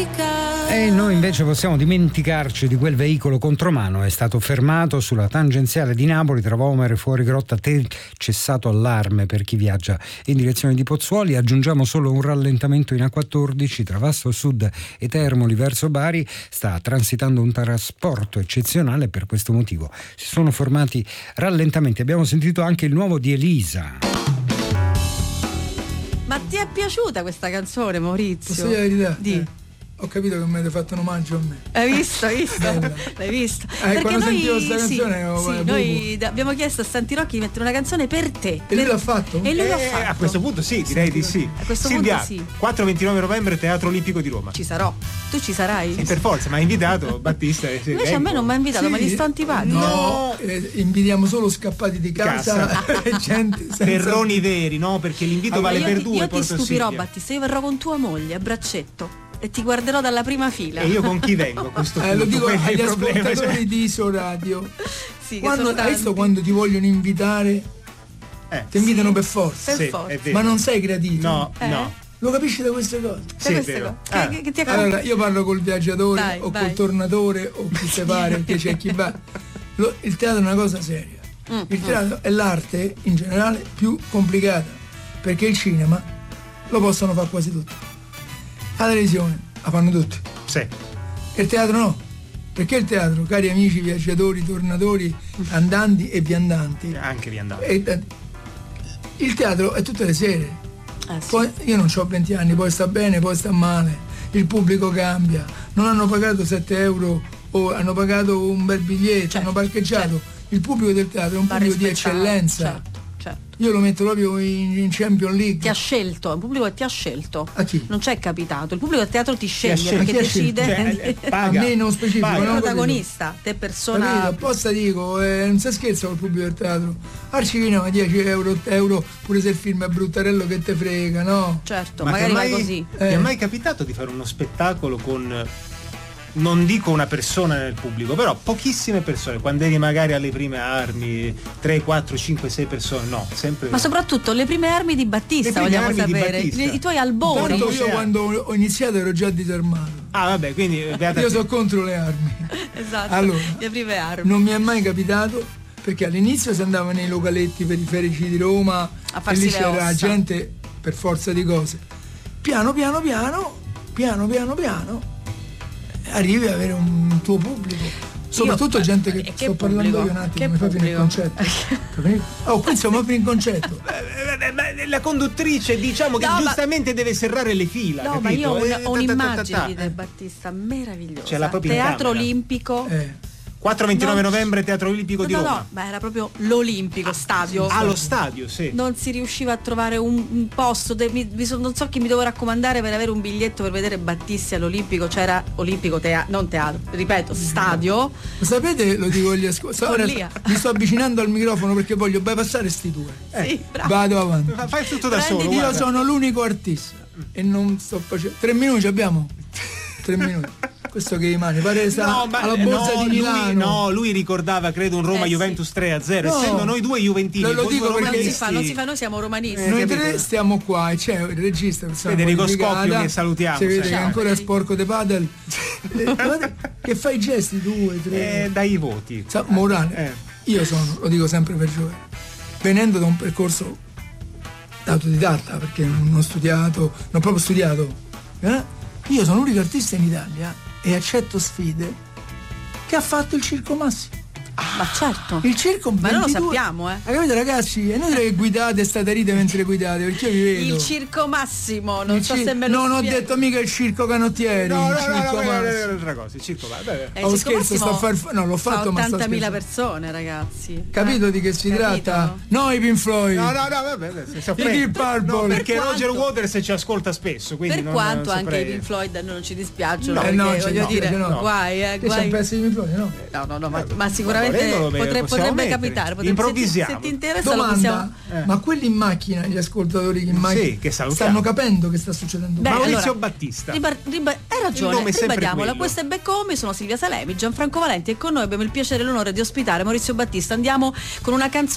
dimenticare. E noi invece possiamo dimenticarci di quel veicolo contromano. È stato fermato sulla tangenziale di Napoli tra Vomero e Fuorigrotta, cessato allarme per chi viaggia in direzione di Pozzuoli. Aggiungiamo solo un rallentamento in A14 tra Vasto Sud e Termoli verso Bari. Sta transitando un trasporto eccezionale, per questo motivo si sono formati rallentamenti. Abbiamo sentito anche il nuovo di Elisa. Ma ti è piaciuta questa canzone, Maurizio? Posso dire la verità? Di. Ho capito che mi avete fatto un omaggio a me. Hai visto? L'hai visto? Perché quando noi, sentivo questa canzone noi abbiamo chiesto a Santi Rocchi di mettere una canzone per te. E lui l'ha fatto? E lui l'ha fatto. A questo punto sì, direi di sì. A questo Silvia, punto sì. 4-29 novembre, Teatro Olimpico di Roma. Ci sarò. Tu ci sarai? Per forza, ma ha invitato Battista. Invece a me non mi ha invitato, Sì. ma gli sto antipatico. No, invitiamo solo scappati di casa e gente senza... Terroni veri, no? Perché l'invito vale per due. Io ti stupirò, Battista, io verrò con tua moglie a braccetto e ti guarderò dalla prima fila. E io con chi vengo a questo punto? Lo dico agli problema, ascoltatori di Isoradio. Sì, Hai visto quando ti vogliono invitare? Ti invitano per forza. Per forza. Ma non sei gradito? No. Lo capisci da queste cose? Sì, è vero. Che ti Allora, io parlo col viaggiatore Vai, o vai. col tornatore o chi se pare, perché c'è chi va. Il teatro è una cosa seria. Il teatro è l'arte in generale più complicata, perché il cinema lo possono fare quasi tutti. La televisione la fanno tutti. Sì. E il teatro no. Perché il teatro, cari amici viaggiatori, tornatori, andanti e viandanti, Anche viandanti. il teatro è tutte le sere. Sì. Poi io non ho 20 anni, poi sta bene, poi sta male, il pubblico cambia, non hanno pagato 7 euro o hanno pagato un bel biglietto, Certo, hanno parcheggiato. Il pubblico del teatro è un Va pubblico di rispettato, eccellenza. certo. Io lo metto proprio in Champions League. Ti ha scelto, è un pubblico che ti ha scelto. A chi? Non c'è capitato. Il pubblico del teatro ti sceglie scelto. perché Chi ha decide. Cioè, A paga. me non specifico, Paga. Sei no? protagonista, te persona. Capito? Apposta dico, non si scherza col pubblico del teatro. Arcivino 10 euro, pure se il film è bruttarello che te frega, no? Certo, Ma magari ti è vai mai- così. Ti è mai capitato di fare uno spettacolo con, non dico una persona nel pubblico, però pochissime persone, quando eri magari alle prime armi, 3, 4, 5, 6 persone, no, sempre. Ma soprattutto le prime armi di Battista, Le prime vogliamo armi di sapere. Battista. I tuoi albori. Tanto io Sì. quando ho iniziato ero già disarmato. Ah, vabbè, quindi beata Io te. sono contro le armi. Esatto. Allora, le prime armi. non mi è mai capitato, perché all'inizio si andava nei localetti periferici di Roma A e farsi lì le c'era la ossa. gente per forza di cose. Piano piano arrivi ad avere un tuo pubblico. Soprattutto gente che che sto parlando pubblico? io un attimo, Che mi fa finire il pubblico? concetto. Capito? Oh, qui siamo finire il concetto. La conduttrice, diciamo che No, ma- giustamente deve serrare le fila. No, ma capito? io ho un'immagine ta. di De Battista meravigliosa. Ce l'ha proprio in Teatro camera. Olimpico. 4-29 Non- novembre, Teatro Olimpico di No, Roma. no, ma era proprio l'Olimpico stadio. Allo stadio, sì. Non si riusciva a trovare un posto. Non so chi mi devo raccomandare per avere un biglietto per vedere Battisti all'Olimpico. C'era Olimpico, non teatro, ripeto, stadio. Lo sapete, lo dico agli ascoltatori. Follia. Mi sto avvicinando al microfono perché voglio bypassare sti due. Sì, bravo. Vado avanti. Fai tutto da Prenditi- solo. Io guarda. sono l'unico artista e non sto facendo. 3 minuti abbiamo? 3 minuti. Questo che rimane, pare sta alla borsa di Milano. Lui ricordava, credo, un Roma sì. Juventus 3-0, No. essendo noi due juventini. Lo voi dico due perché- romanisti. Non si fa, noi siamo romanisti. Noi capito? tre stiamo qua e c'è il regista Federico Scoppio, che salutiamo, si vede sai. che è Ciao, ancora Federico. sporco de padel. Guardate che fa i gesti 2, 3. Dai i voti. Morale, io sono, lo dico sempre per giovane, venendo da un percorso da autodidatta, perché non ho studiato, non ho proprio studiato, io sono l'unico artista in Italia e accetto sfide che ha fatto il Circo Massimo. Ma certo. Il circo Ma noi lo 22. sappiamo, Hai capito, ragazzi? È inutile che guidate e state a ridere mentre guidate, perché io vi vedo. Il Circo Massimo, non Il so cir- se me lo non ho spiego. detto mica il circo canottieri. No, il no, circo no, Massimo. è un'altra cosa. Il circo va. Vabbè. Il Oh, Circo scherzo, Massimo sto a far- no, l'ho fatto, fa ma sto 80.000 scherzando. persone, ragazzi. Capito di che si Capito? tratta? No, i Pink Floyd. No, vabbè, si I Deep Purple. No, perché Per Roger quanto- Waters ci ascolta spesso, quindi Per non quanto anche saprei. i Pink Floyd a noi non ci dispiacciono, No, perché no, voglio no, dire, no. guai, Che c'è guai. un pezzo di Pink Floyd, no? No, ma sicuramente volendo lo potrebbe possiamo mettere. capitare. Improvvisiamo. Se ti interessa lo Domanda, possiamo. ma quelli in macchina, gli ascoltatori che in macchina, Sì, che salutiamo. stanno capendo che sta succedendo? Beh, Maurizio allora, Battista. Hai Il ragione, nome è sempre ribadiamola. quello. Questo è Back Home, io sono Silvia Salemi, Gianfranco Valenti e con noi abbiamo il piacere e l'onore di ospitare Maurizio Battista. Andiamo con una canzone